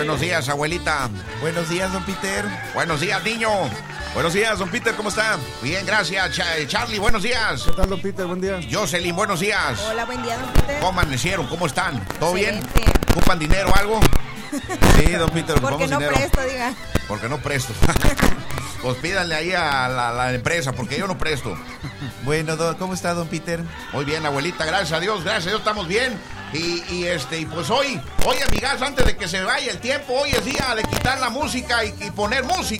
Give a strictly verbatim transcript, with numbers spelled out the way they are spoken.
Buenos días, abuelita. Buenos días, don Peter. Buenos días, niño. Buenos días, don Peter, ¿cómo está? Bien, gracias, Ch- Charlie, buenos días. ¿Qué tal, don Peter? Buen día. Jocelyn, buenos días. Hola, buen día, don Peter. ¿Cómo amanecieron? ¿Cómo están? ¿Todo Excelente. bien? ¿Ocupan dinero o algo? Sí, don Peter, Porque ocupamos no dinero. presto, diga. Porque no presto. Pues pídanle ahí a la, la empresa, porque yo no presto. Bueno, do- ¿cómo está, don Peter? Muy bien, abuelita, gracias a Dios, gracias a Dios, estamos bien. Y, y este, y pues hoy, hoy, amigas, antes de que se vaya el tiempo, hoy es día de quitar la música y, y poner música.